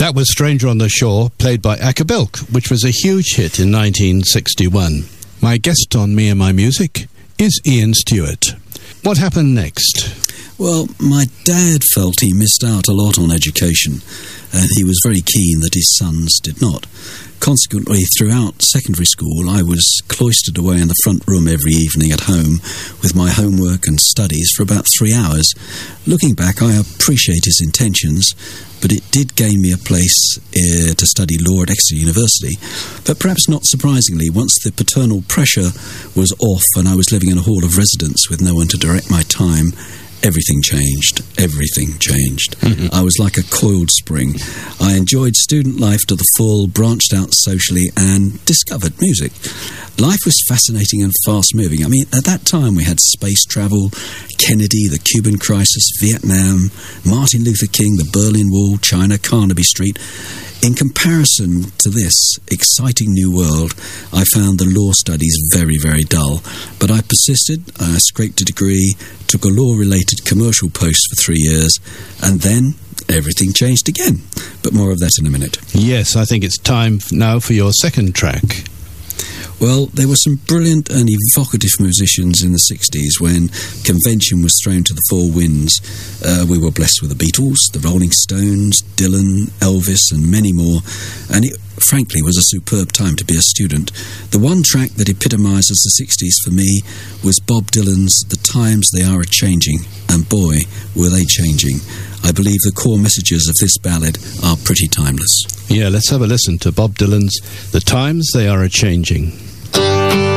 That was Stranger on the Shore, played by Acapulco, which was a huge hit in 1961. My guest on Me and My Music is Ian Stewart. What happened next? Well, my dad felt he missed out a lot on education, and he was very keen that his sons did not. Consequently, throughout secondary school, I was cloistered away in the front room every evening at home with my homework and studies for about 3 hours. Looking back, I appreciate his intentions, but it did gain me a place to study law at Exeter University. But perhaps not surprisingly, once the paternal pressure was off and I was living in a hall of residence with no one to direct my time, everything changed. Mm-hmm. I was like a coiled spring. I enjoyed student life to the full, branched out socially, and discovered music. Life was fascinating and fast-moving. I mean, at that time we had space travel, Kennedy, the Cuban crisis, Vietnam, Martin Luther King, the Berlin Wall, China, Carnaby Street. In comparison to this exciting new world, I found the law studies very, very dull. But I persisted, I scraped a degree, took a law-related commercial post for 3 years, and then everything changed again. But more of that in a minute. Yes, I think it's time now for your second track. Well, there were some brilliant and evocative musicians in the 60s when convention was thrown to the four winds. We were blessed with the Beatles, the Rolling Stones, Dylan, Elvis, and many more, and it frankly was a superb time to be a student. The one track that epitomises the 60s for me was Bob Dylan's The Times They Are A-Changing, and boy, were they changing. I believe the core messages of this ballad are pretty timeless. Yeah, let's have a listen to Bob Dylan's The Times They Are A-Changing.